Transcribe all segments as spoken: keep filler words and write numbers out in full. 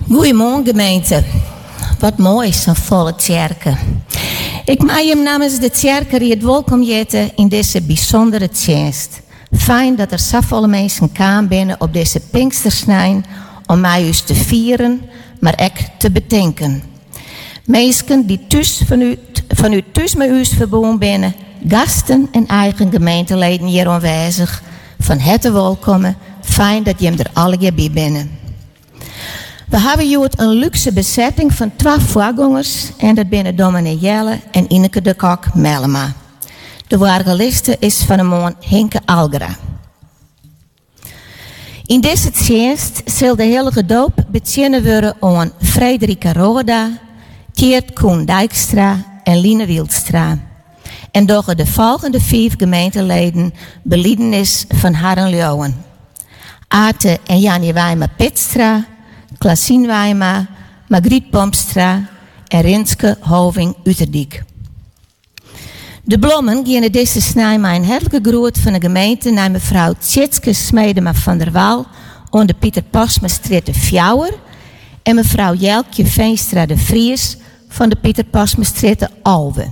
Goedemorgen gemeente. Wat mooi, zo'n volle kerken. Ik mag je namens de kerken het welkom heten in deze bijzondere dienst. Fijn dat er zoveel mensen kwamen binnen op deze Pinkstersnijn om mij us te vieren, maar ook te bedenken. Mensen die thuis van u, van u thuis met u verbonden binnen, gasten en eigen gemeenteleden hier aanwezig, van harte welkom. Fijn dat je hem er alle bij binnen. We hebben hier een luxe bezetting van twee voorgangers en dat binnen Dominee Jelle en Ineke de Kok Mellema. De waargeliste is van de man Henke Algera. In deze dienst zal de heilige doop beginnen worden aan Frederika Roda, Tjeerd Koen Dijkstra en Line Wildstra. En door de volgende vijf gemeenteleden beliedenis van Haren Leeuwen. Ate en Janje Wijma Pitstra, Klasien Wijma, Margriet Pompstra en Rinske Hoving Uterdiek. De bloemen gaan deze snij mijn hartelijke groet van de gemeente naar mevrouw Tjitske Smedema van der Wal aan de Pieter Pasmastraat de Fjouwer en mevrouw Jelkje Veenstra de Vries van de Pieter Pasmastraat de Alve.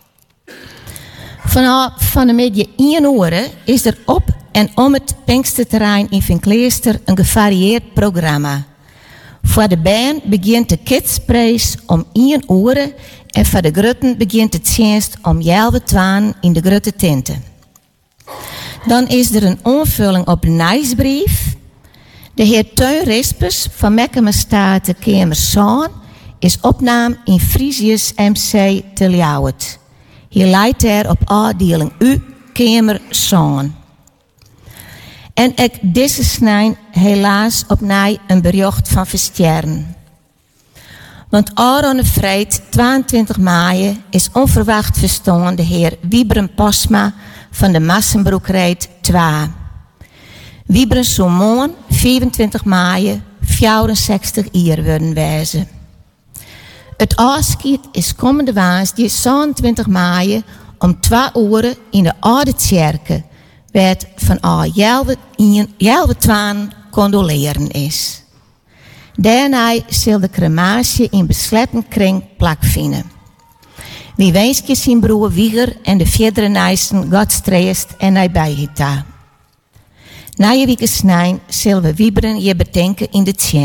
Vanaf van de middag één uur is er op en om het Pinksterterrein in Vinkleester een gevarieerd programma. Voor de band begint de Kidsprijs om één uur en voor de grutten begint het dienst om half twaalf in de grutte tenten. Dan is er een aanvulling op een nieuwsbrief. De heer Teun Rispers van Mekkemastaat de Kemerszoon is opname in Frisius M C te Ljouwert. Hij leidt er op afdeling U Kemerszoon. En ik deze snijn helaas opnieuw een bericht van versterren. Want Aaron Vreed, tweeëntwintig mei, is onverwacht verstaan de heer Wiebren Posma van de Massenbroekrijd twee. Wiebren Somon, vierentwintig mei, vierenzestig jaar worden wijzen. Het afschiet is komende woensdag, zevenentwintig mei, om twee uur in de Oude Kerken, waar het van al half twaalf condoleren is. Daarna zal de crematie in besletten kring plaatsvinden. Wie wens je zijn broer Wieger en de verdere nijsten Godstreest en nabijheid. Na je weekensnijn zullen we wieberen je bedenken in de tien.